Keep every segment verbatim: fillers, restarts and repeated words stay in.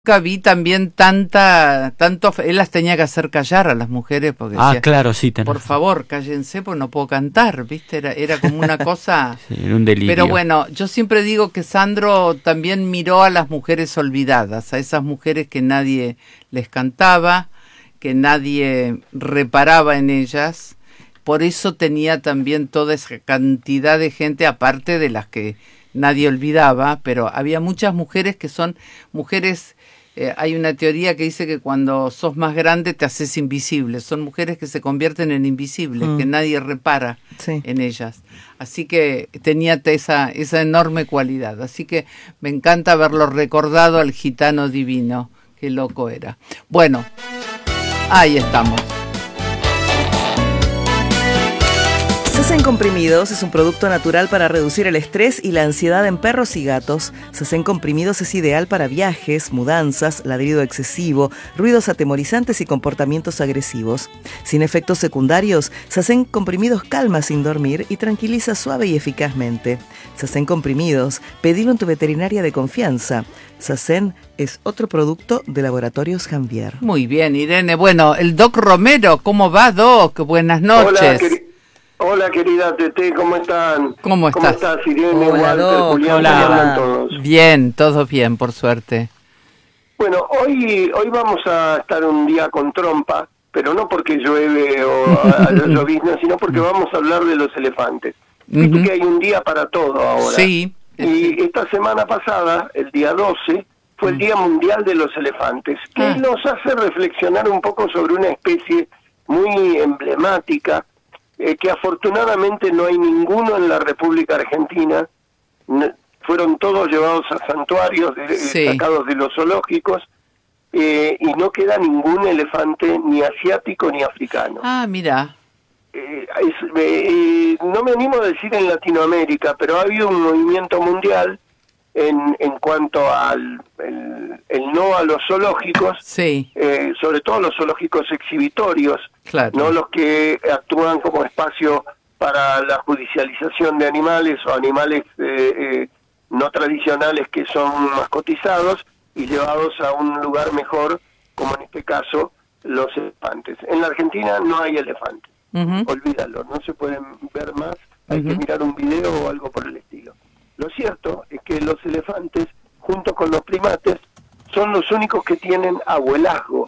Nunca vi también tanta, tanto, él las tenía que hacer callar a las mujeres porque Ah, decía, claro, sí. Tenés. Por favor, cállense porque no puedo cantar, ¿viste? Era, era como una cosa... Sí, era un delirio. Pero bueno, yo siempre digo que Sandro también miró a las mujeres olvidadas, a esas mujeres que nadie les cantaba, que nadie reparaba en ellas. Por eso tenía también toda esa cantidad de gente, aparte de las que nadie olvidaba, pero había muchas mujeres que son mujeres... Eh, hay una teoría que dice que cuando sos más grande te haces invisible. Son mujeres que se convierten en invisibles, mm. que nadie repara sí. en ellas. Así que tenía esa, esa enorme cualidad. Así que me encanta haberlo recordado al gitano divino. Qué loco era. Bueno, ahí estamos. Sacén Comprimidos es un producto natural para reducir el estrés y la ansiedad en perros y gatos. Sacén Comprimidos es ideal para viajes, mudanzas, ladrido excesivo, ruidos atemorizantes y comportamientos agresivos. Sin efectos secundarios, Sacén Comprimidos calma sin dormir y tranquiliza suave y eficazmente. Sacén Comprimidos, pedilo en tu veterinaria de confianza. Sacén es otro producto de Laboratorios Janvier. Muy bien, Irene. Bueno, el Doc Romero, ¿cómo va, Doc? Buenas noches. Hola, Hola, querida Tete, ¿cómo están? ¿Cómo estás? ¿Cómo estás, Irene, Hola, Walter, Doc. Julián? Hola. ¿Cómo andan todos? Bien, todos bien, por suerte. Bueno, hoy hoy vamos a estar un día con trompa, pero no porque llueve o a la llovizna, sino porque vamos a hablar de los elefantes. Viste Uh-huh. que hay un día para todo ahora. Sí. Y esta semana pasada, el día doce, fue el Día Mundial de los Elefantes, que Ah. nos hace reflexionar un poco sobre una especie muy emblemática, Eh, que afortunadamente no hay ninguno en la República Argentina. N- fueron todos llevados a santuarios de, Sí. sacados de los zoológicos, eh, y no queda ningún elefante ni asiático ni africano. Ah, mira. Eh, es- eh, no me animo a decir en Latinoamérica, pero ha habido un movimiento mundial en, en cuanto al el, el no a los zoológicos, Sí, eh, sobre todo los zoológicos exhibitorios, claro. no los que actúan como espacio para la judicialización de animales o animales eh, eh, no tradicionales que son mascotizados y llevados a un lugar mejor, como en este caso los elefantes. En la Argentina no hay elefantes, Uh-huh. olvídalo, no se pueden ver más, hay Uh-huh. que mirar un video o algo por el estilo. Lo cierto es que los elefantes, junto con los primates, son los únicos que tienen abuelazgo.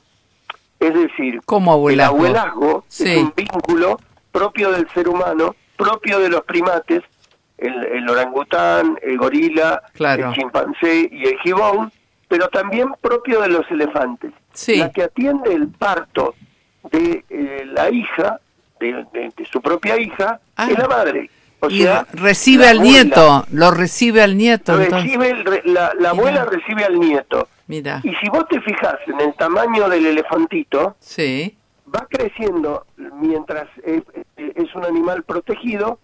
Es decir, ¿Cómo abuelazgo? el abuelazgo Sí. es un vínculo propio del ser humano, propio de los primates, el, el orangután, el gorila, Claro. el chimpancé y el gibón, pero también propio de los elefantes. Sí. La que atiende el parto de eh, la hija, de, de- de su propia hija, Ah. es la madre. O Y sea, recibe la al abuela nieto, lo recibe al nieto. Entonces. Recibe el re- la, la abuela Mira. recibe al nieto. Mira, Y si vos te fijas en el tamaño del elefantito, sí, va creciendo mientras es, es un animal protegido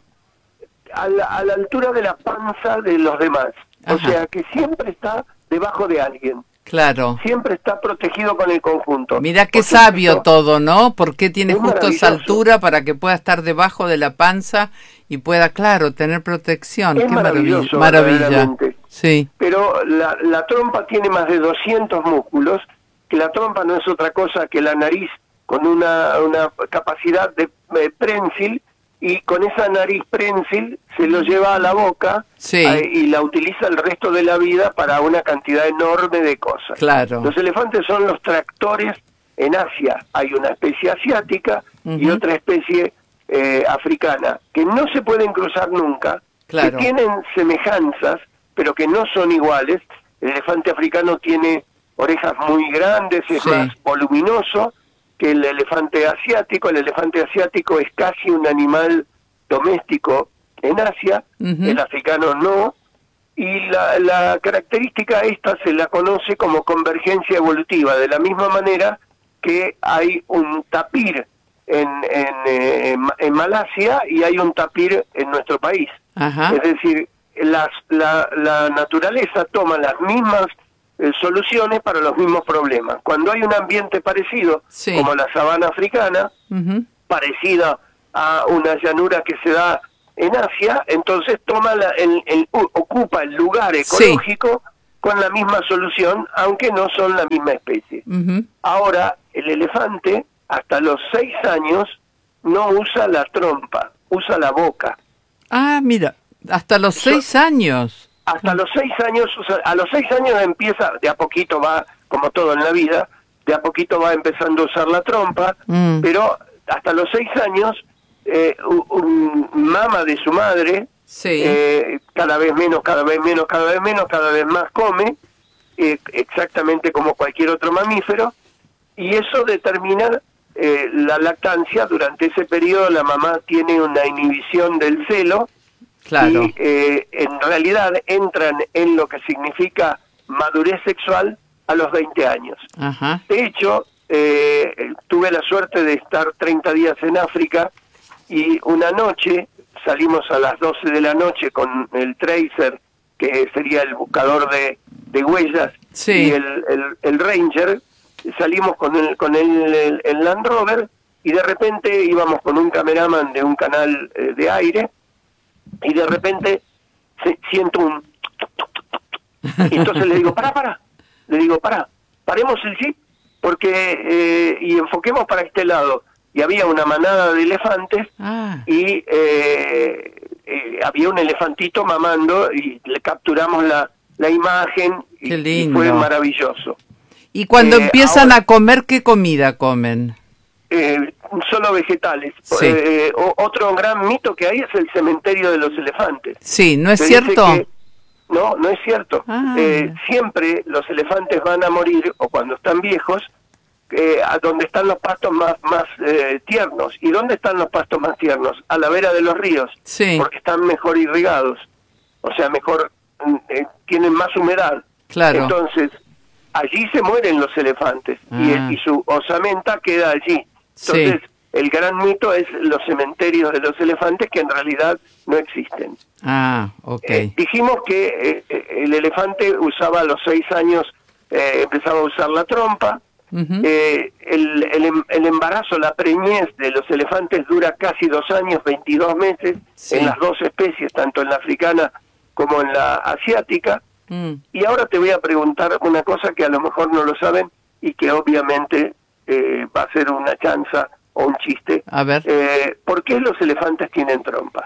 a la, a la altura de la panza de los demás. O Ajá. sea que siempre está debajo de alguien, claro. siempre está protegido con el conjunto. Mira qué Por sabio supuesto, todo, ¿no? Porque tiene Es justo esa maravilloso. altura para que pueda estar debajo de la panza y pueda, claro, tener protección. Es Qué maravilloso, maravilla. verdaderamente. Sí, Pero la, la trompa tiene más de doscientos músculos, que la trompa no es otra cosa que la nariz con una, una capacidad de eh, prensil, y con esa nariz prensil se lo lleva a la boca, Sí. eh, y la utiliza el resto de la vida para una cantidad enorme de cosas. claro. Los elefantes son los tractores en Asia. Hay una especie asiática y Ujú. otra especie eh, africana, que no se pueden cruzar nunca, Claro. que tienen semejanzas, pero que no son iguales. El elefante africano tiene orejas muy grandes, es Sí. más voluminoso que el elefante asiático. El elefante asiático es casi un animal doméstico en Asia, Ujú. el africano no, y la, la característica esta se la conoce como convergencia evolutiva, de la misma manera que hay un tapir en, en, eh, en, en Malasia y hay un tapir en nuestro país. Ajá. Es decir, las, la, la naturaleza toma las mismas eh, soluciones para los mismos problemas. Cuando hay un ambiente parecido, Sí. como la sabana africana, Ujú. parecida a una llanura que se da en Asia, entonces toma la, el, el, ocupa el lugar ecológico con la misma solución, aunque no son la misma especie. Ujú. Ahora, el elefante, hasta los seis años, no usa la trompa, usa la boca. Ah, mira, hasta los So- seis años. Hasta los seis años, usa- a los seis años empieza, de a poquito va, como todo en la vida, de a poquito va empezando a usar la trompa, Mm. pero hasta los seis años, eh, un, un mama de su madre, Sí. eh, cada vez menos, cada vez menos, cada vez menos, cada vez más come, eh, exactamente como cualquier otro mamífero, y eso determina eh, la lactancia. Durante ese periodo la mamá tiene una inhibición del celo, Claro. y eh, en realidad entran en lo que significa madurez sexual a los veinte años. Ajá. De hecho, eh, tuve la suerte de estar treinta días en África, y una noche salimos a las doce de la noche con el tracer, que sería el buscador de, de huellas, Sí. y el, el, el ranger. Salimos con el, con el, el, el Land Rover, y de repente íbamos con un cameraman de un canal eh, de aire, y de repente se, siento un... Y entonces le digo, pará, pará. Le digo, pará, paremos el jeep, porque eh, y enfoquemos para este lado. Y había una manada de elefantes, Ah, y eh, eh, había un elefantito mamando, y le capturamos la, la imagen, y, Qué y lindo. fue maravilloso. y cuando Eh, empiezan ahora- a comer, ¿qué comida comen? Eh, solo vegetales. Sí. Eh, o- otro gran mito que hay es el cementerio de los elefantes. Sí, ¿no es Se dice cierto? que- no, no es cierto. Ah. Eh, siempre los elefantes van a morir, o cuando están viejos, eh, a donde están los pastos más, más eh, tiernos. ¿Y dónde están los pastos más tiernos? A la vera de los ríos, Sí. porque están mejor irrigados. O sea, mejor, mm, eh, tienen más humedad. Claro. Entonces, allí se mueren los elefantes, y, Ah. y su osamenta queda allí. Sí. Entonces, el gran mito es los cementerios de los elefantes, que en realidad no existen. Ah, ok. Eh, dijimos que eh, el elefante usaba a los seis años, eh, empezaba a usar la trompa. Ujú. Eh, el, el, em- el embarazo, la preñez de los elefantes dura casi dos años, veintidós meses, Sí. en las dos especies, tanto en la africana como en la asiática. Mm. Y ahora te voy a preguntar una cosa que a lo mejor no lo saben, y que obviamente eh, va a ser una chanza o un chiste. A ver. Eh, ¿Por qué los elefantes tienen trompa?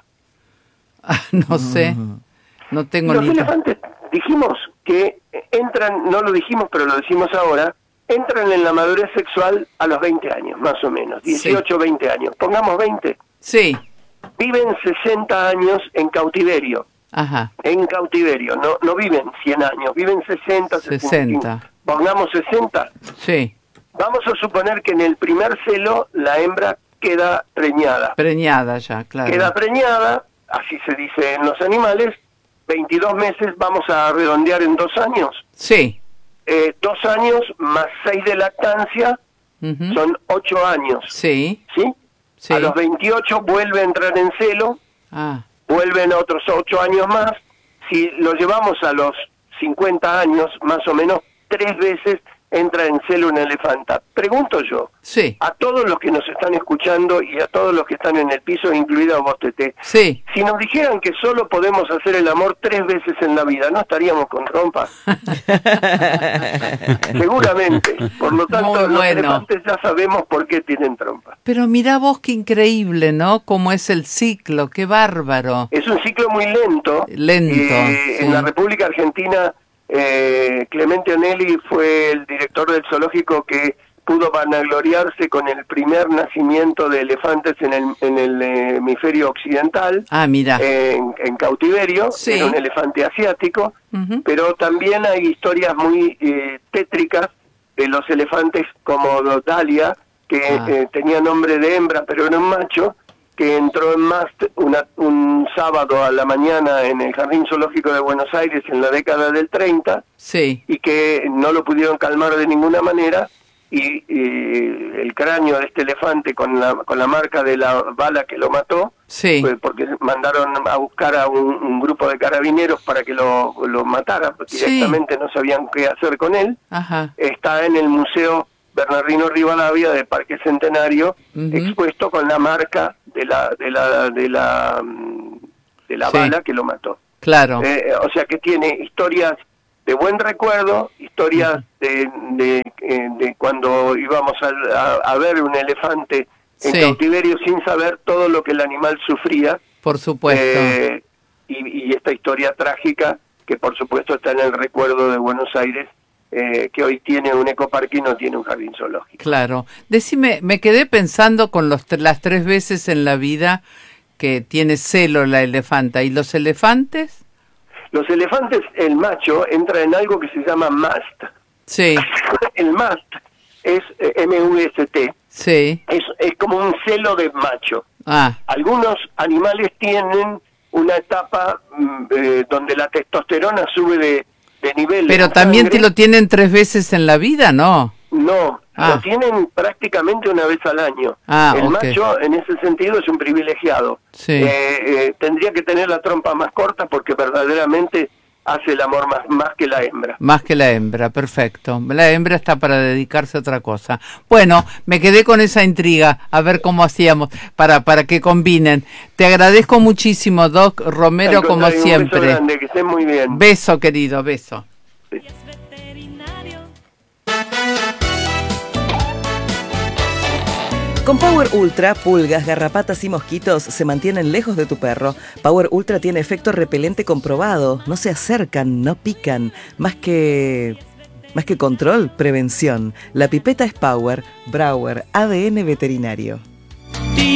Ah, no sé. No tengo Los ni idea. elefantes, dijimos que entran, no lo dijimos pero lo decimos ahora, entran en la madurez sexual a los veinte años, más o menos, dieciocho, veinte años. Pongamos veinte. Sí. Viven sesenta años en cautiverio. Ajá. En cautiverio, no no viven cien años, viven sesenta, sesenta y cinco. sesenta. Pongamos sesenta. Sí. Vamos a suponer que en el primer celo la hembra queda preñada. Preñada ya, claro. Queda preñada, así se dice en los animales, veintidós meses, vamos a redondear en dos años. Sí. Eh, dos años más seis de lactancia Ujú. son ocho años, Sí. ¿sí? Sí. A los veintiocho vuelve a entrar en celo, Ah, vuelven otros ocho años más. Si lo llevamos a los cincuenta años, más o menos, tres veces entra en celo una elefanta. Pregunto yo, sí. a todos los que nos están escuchando y a todos los que están en el piso, incluida vos, Tete, Sí. si nos dijeran que solo podemos hacer el amor tres veces en la vida, ¿no estaríamos con trompa? Seguramente. Por lo tanto, Muy los bueno. elefantes ya sabemos por qué tienen trompa. Pero mira vos qué increíble, ¿no? Cómo es el ciclo, qué bárbaro. Es un ciclo muy lento. Lento, Eh, sí. En la República Argentina, eh, Clemente Onelli fue el director del zoológico que pudo vanagloriarse con el primer nacimiento de elefantes en el, en el eh, hemisferio occidental, Ah, mira. en, en cautiverio. Sí. Era un elefante asiático, Ujú. pero también hay historias muy eh, tétricas de los elefantes como Dalia, que Ah. eh, tenía nombre de hembra, pero era un macho, que entró en mast una, un sábado a la mañana en el Jardín Zoológico de Buenos Aires en la década del treinta, Sí. y que no lo pudieron calmar de ninguna manera, y, y el cráneo de este elefante con la, con la marca de la bala que lo mató, Sí. pues porque mandaron a buscar a un, un grupo de carabineros para que lo, lo matara, porque Sí. directamente no sabían qué hacer con él. Ajá. Está en el Museo Bernardino Rivadavia de Parque Centenario, Ujú. expuesto con la marca de la de la de la mm, de la Sí. bala que lo mató. Claro. Eh, o sea que tiene historias de buen recuerdo, historias de, de, de, de cuando íbamos a, a, a ver un elefante en sí. cautiverio sin saber todo lo que el animal sufría. Por supuesto. Eh, y, y esta historia trágica que por supuesto está en el recuerdo de Buenos Aires, eh, que hoy tiene un ecoparque y no tiene un jardín zoológico. Claro. Decime, me quedé pensando con los, las tres veces en la vida que tiene celo la elefanta. ¿Y los elefantes? Los elefantes, el macho, entra en algo que se llama mast. Sí. El mast es eh, M U S T. Sí. Es, es como un celo de macho. Ah. Algunos animales tienen una etapa eh, donde la testosterona sube de, de nivel. Pero también te lo tienen tres veces en la vida, ¿no? No, ah. lo tienen prácticamente una vez al año. Ah, el okay. macho en ese sentido es un privilegiado. Sí. Eh, eh, tendría que tener la trompa más corta porque verdaderamente hace el amor más, más que la hembra. Más que la hembra, perfecto. La hembra está para dedicarse a otra cosa. Bueno, me quedé con esa intriga, a ver cómo hacíamos para, para que combinen. Te agradezco muchísimo, Doc Romero, como siempre. Un beso grande, que estés muy bien. Beso, querido, beso. Sí. Con Power Ultra, pulgas, garrapatas y mosquitos se mantienen lejos de tu perro. Power Ultra tiene efecto repelente comprobado. No se acercan, no pican. Más que... más que control, prevención. La pipeta es Power, Brauer, A D N veterinario.